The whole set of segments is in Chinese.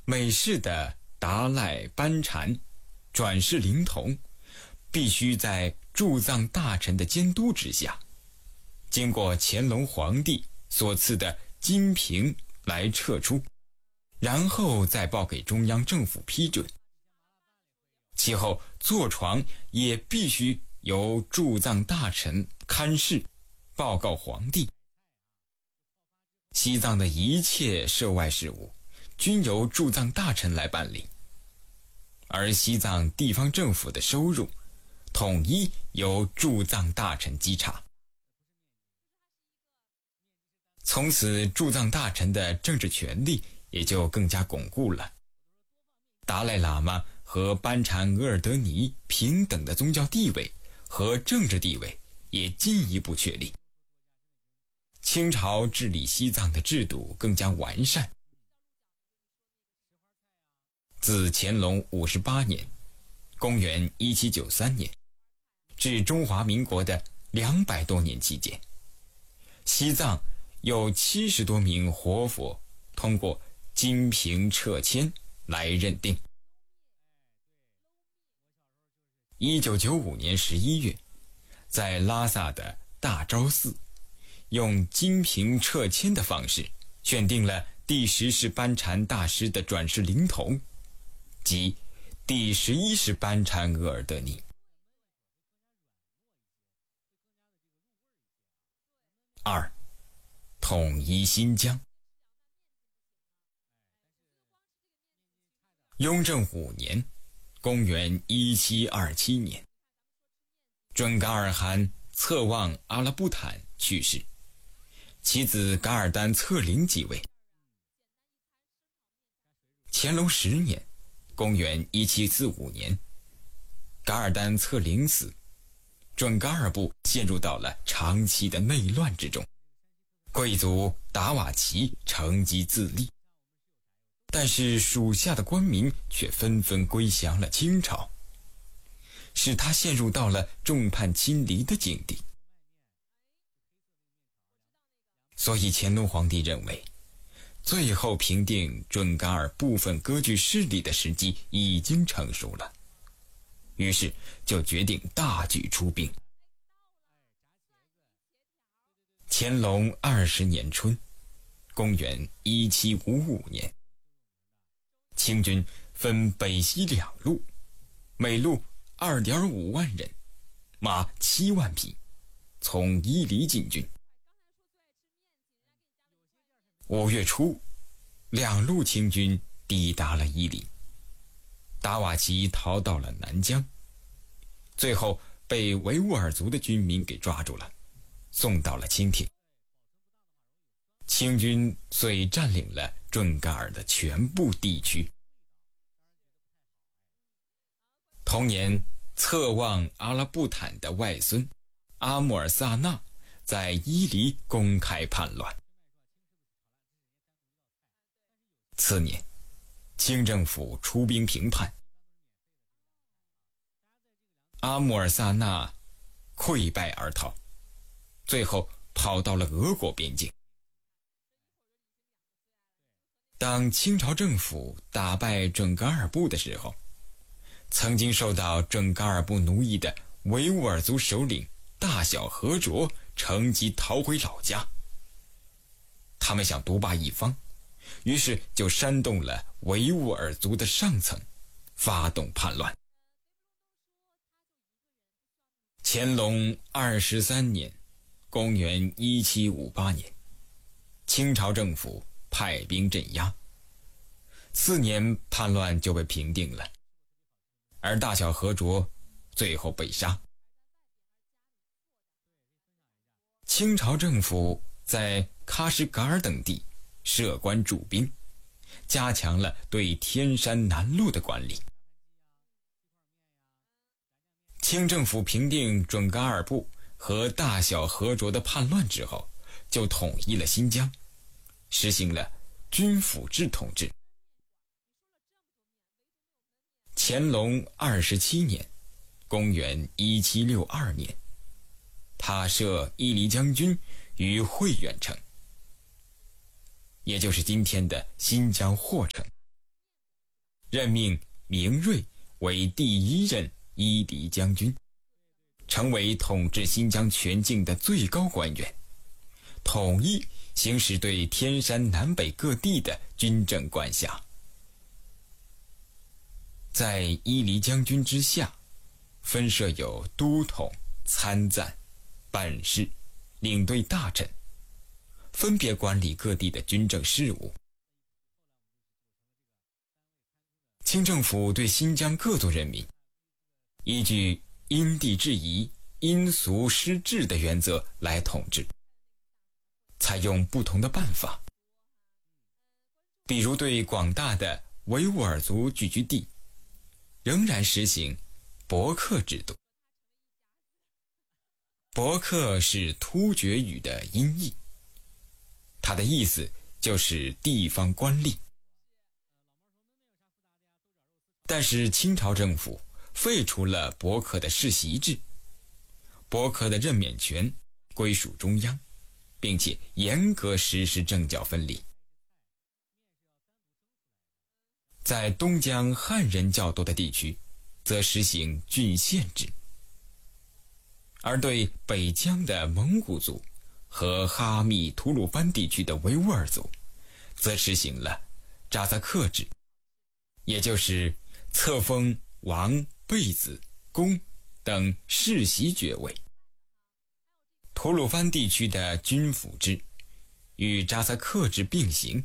美式的达赖班禅转世灵童必须在驻藏大臣的监督之下，经过乾隆皇帝所赐的金瓶来撤出，然后再报给中央政府批准。其后坐床也必须由驻藏大臣看事，报告皇帝。西藏的一切涉外事务均由驻藏大臣来办理，而西藏地方政府的收入统一由驻藏大臣稽查。从此驻藏大臣的政治权力也就更加巩固了。达赖喇嘛和班禅额尔德尼平等的宗教地位和政治地位也进一步确立。清朝治理西藏的制度更加完善。自乾隆58年公元1793年至中华民国的200多年期间，西藏有70多名活佛通过金瓶撤迁来认定。1995年11月，在拉萨的大昭寺，用金瓶撤迁的方式选定了第10世班禅大师的转世灵童，即第11世班禅额尔德尼。2. 统一新疆。雍正5年公元1727年，准噶尔汗策旺阿拉布坦去世，其子噶尔丹策灵即位。乾隆10年公元1745年，噶尔丹策灵死，准噶尔部陷入到了长期的内乱之中，贵族达瓦齐乘机自立，但是属下的官民却纷纷归降了清朝，使他陷入到了众叛亲离的境地。所以乾隆皇帝认为，最后平定准噶尔部分割据势力的时机已经成熟了，于是就决定大举出兵。乾隆20年春，公元1755年，清军分北西2路，每路2.5万人，马7万匹，从伊犁进军。5月初，2路清军抵达了伊犁，达瓦齐逃到了南疆，最后被维吾尔族的军民给抓住了，送到了清廷。清军遂占领了准噶尔的全部地区。同年，策旺阿拉布坦的外孙阿穆尔萨纳在伊犁公开叛乱。次年，清政府出兵平叛，阿穆尔萨纳溃败而逃，最后跑到了俄国边境。当清朝政府打败准噶尔部的时候，曾经受到准噶尔部奴役的维吾尔族首领大小和卓乘机逃回老家。他们想独霸一方，于是就煽动了维吾尔族的上层，发动叛乱。乾隆23年公元1758年，清朝政府派兵镇压，4年叛乱就被平定了，而大小和卓最后被杀。清朝政府在喀什噶尔等地设官驻兵，加强了对天山南路的管理。清政府平定准噶尔部和大小和卓的叛乱之后，就统一了新疆，实行了军府制统治。乾隆27年公元1762年，他设伊犁将军于会远城，也就是今天的新疆霍城。 任命明瑞为第1任伊犁将军，成为统治新疆全境的最高官员，统一行使对天山南北各地的军政管辖。在伊犁将军之下，分设有都统、参赞、办事、领队大臣，分别管理各地的军政事务。清政府对新疆各族人民，依据因地制宜、因俗施治的原则来统治，采用不同的办法。比如对广大的维吾尔族聚居地，仍然实行伯克制度。伯克是突厥语的音译，它的意思就是地方官吏。但是清朝政府废除了伯克的世袭制，伯克的任免权归属中央，并且严格实施政教分离。在东疆汉人较多的地区，则实行郡县制，而对北疆的蒙古族和哈密吐鲁番地区的维吾尔族，则实行了扎萨克制，也就是册封王、贝子、公等世袭爵位。吐鲁番地区的军府制与扎萨克制并行。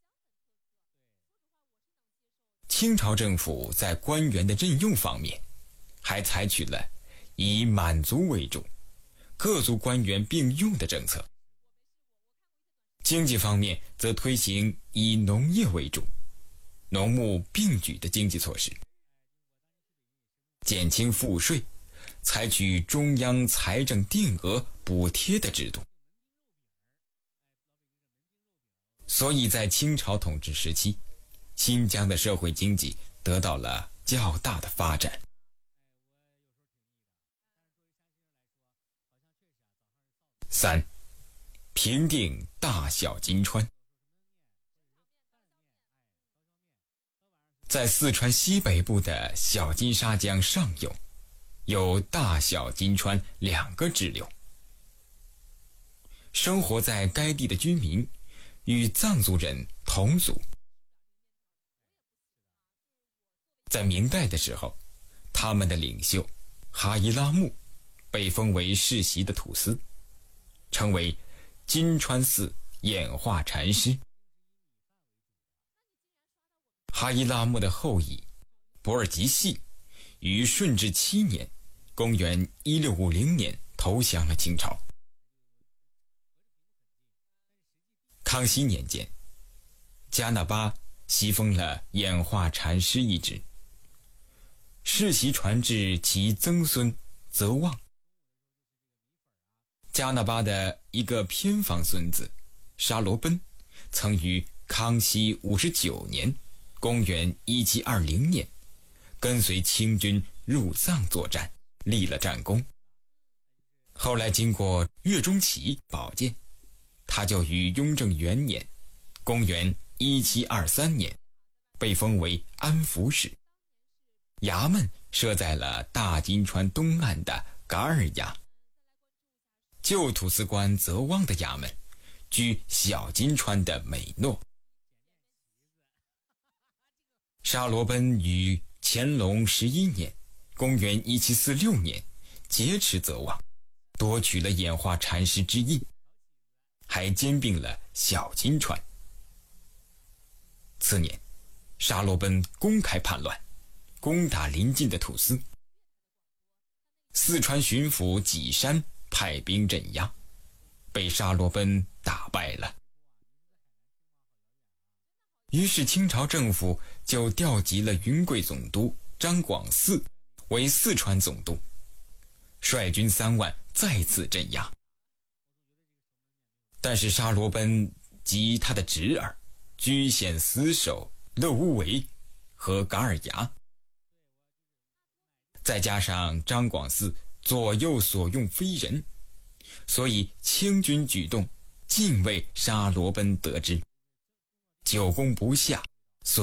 清朝政府在官员的任用方面，还采取了以满族为主、各族官员并用的政策。经济方面则推行以农业为主、农牧并举的经济措施，减轻赋税，采取中央财政定额补贴的制度。所以在清朝统治时期，新疆的社会经济得到了较大的发展。3. 平定大小金川。在四川西北部的小金沙江上游，有大小金川2个支流。生活在该地的居民与藏族人同族。在明代的时候，他们的领袖哈伊拉木被封为世袭的土司，成为金川寺演化禅师。哈伊拉木的后裔博尔吉系于顺治7年公元1650年投降了清朝。康熙年间，加那巴袭封了演化禅师一职，世袭传至其曾孙泽旺。加那巴的一个偏房孙子沙罗奔，曾于康熙59年公元1720年跟随清军入藏作战，立了战功。后来经过岳钟琪保荐，他就于雍正元年公元1723年被封为安抚使，衙门设在了大金川东岸的噶尔崖。旧土司官泽旺的衙门居小金川的美诺。沙罗奔于乾隆11年公元1746年劫持泽旺，夺取了演化禅师之印，还兼并了小金川。次年，沙罗奔公开叛乱，攻打邻近的土司。四川巡抚济山派兵镇压，被沙罗奔打败了。于是清朝政府就调集了云贵总督张广嗣为四川总督，率军3万再次镇压。但是沙罗奔及他的侄儿居险死守勒乌维和噶尔牙，再加上张广嗣左右所用非人，所以清军举动尽为沙罗奔得知，久攻不下，